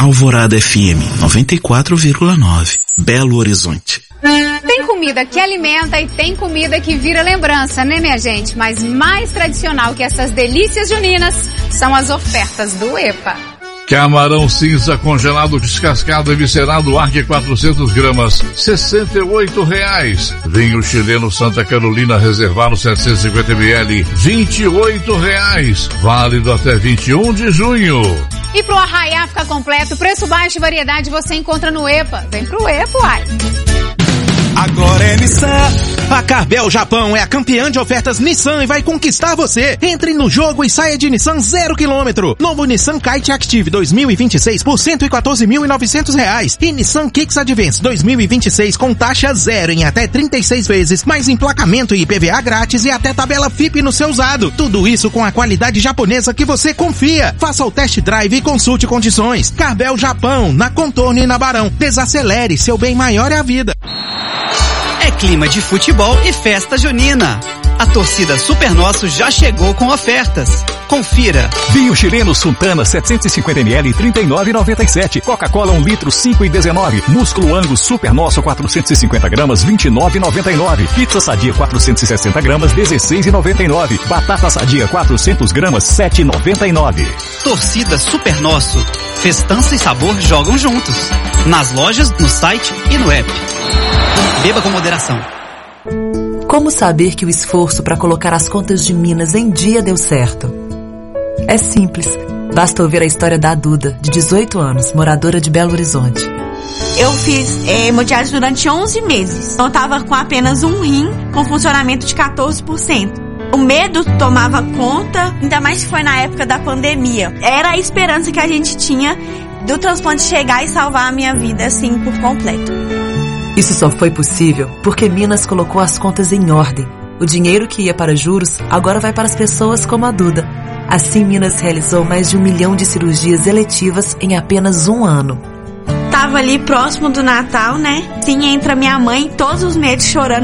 Alvorada FM 94,9. Belo Horizonte. Tem comida que alimenta e tem comida que vira lembrança, né, minha gente? Mas mais tradicional que essas delícias juninas são as ofertas do EPA. Camarão cinza congelado, descascado e viscerado, Arque 400 gramas, R$68. Vinho chileno Santa Carolina reservado 750 ml, R$28. Válido até 21 de junho. E pro arraiar ficar completo, preço baixo e variedade você encontra no EPA. Vem pro EPA, uai. Agora é Nissan. A Carvel Japão é a campeã de ofertas Nissan e vai conquistar você. Entre no jogo e saia de Nissan 0 km. Novo Nissan Kite Active 2026 por R$114.900. E Nissan Kicks Advance 2026 com taxa zero em até 36 vezes, mais emplacamento e IPVA grátis e até tabela FIP no seu usado. Tudo isso com a qualidade japonesa que você confia. Faça o test drive e consulte condições. Carvel Japão, na Contorno e na Barão. Desacelere, seu bem maior é a vida. É clima de futebol e festa junina. A torcida Super Nosso já chegou com ofertas. Confira. Vinho chileno Sultana 750 ml, R$39,97. Coca-Cola 1 litro, R$5,19. Músculo Angus Super Nosso 450 gramas, R$29,99. Pizza Sadia 460 gramas, R$16,99. Batata Sadia 400 gramas, R$7,99. Torcida Super Nosso. Festança e sabor jogam juntos. Nas lojas, no site e no app. Beba com moderação. Como saber que o esforço para colocar as contas de Minas em dia deu certo? É simples. Basta ouvir a história da Duda, de 18 anos, moradora de Belo Horizonte. Eu fiz hemodiálise durante 11 meses. Eu estava com apenas um rim, com funcionamento de 14%. O medo tomava conta, ainda mais que foi na época da pandemia. Era a esperança que a gente tinha do transplante chegar e salvar a minha vida, assim, por completo. Isso só foi possível porque Minas colocou as contas em ordem. O dinheiro que ia para juros agora vai para as pessoas como a Duda. Assim, Minas realizou mais de 1 milhão de cirurgias eletivas em apenas um ano. Tava ali próximo do Natal, né? Sim, entra minha mãe todos os meses chorando